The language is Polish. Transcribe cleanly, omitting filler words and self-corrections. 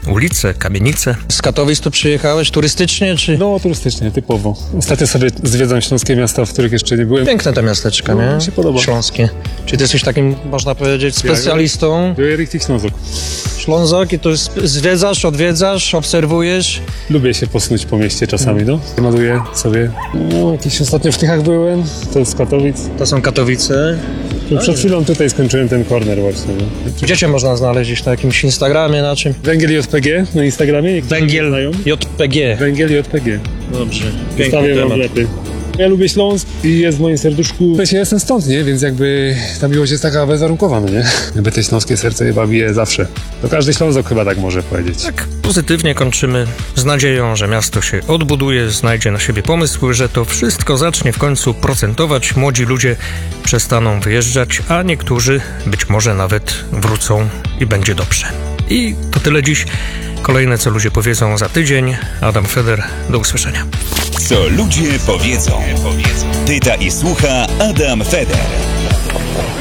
ulice, kamienice. Z Katowic tu przyjechałeś turystycznie, czy? No, turystycznie, typowo. Ostatnio sobie zwiedzam śląskie miasta, w których jeszcze nie byłem. Piękne te miasteczka, No, nie? mi się podoba. Śląskie. Czy ty jesteś takim, można powiedzieć, specjalistą? Ja richtig Ślązok. Ślązok i tu zwiedzasz, odwiedzasz, obserwujesz. Lubię się posunąć po mieście czasami, no. Maluję sobie. No, jakieś ostatnio w Tychach byłem, to z Katowic. To są Katowice. Przed chwilą tutaj skończyłem ten corner właśnie, no. Gdzie cię można znaleźć? Gdzieś na jakimś Instagramie, na czym? Węgiel JPG na Instagramie. Niektórzy Węgiel znają. JPG. Węgiel JPG. Dobrze. Piękny Stawiam temat. omlety. Ja lubię Śląsk i jest w moim serduszku. Ja jestem stąd, nie? Więc jakby ta miłość jest taka bezwarunkowa, no nie? Jakby te śląskie serce je bawi zawsze. To każdy Ślązok chyba tak może powiedzieć. Tak pozytywnie kończymy z nadzieją, że miasto się odbuduje, znajdzie na siebie pomysł, że to wszystko zacznie w końcu procentować, młodzi ludzie przestaną wyjeżdżać, a niektórzy być może nawet wrócą i będzie dobrze. I to tyle dziś. Kolejne Co Ludzie Powiedzą za tydzień. Adam Feder, do usłyszenia. Co ludzie powiedzą. Pyta i słucha Adam Feder.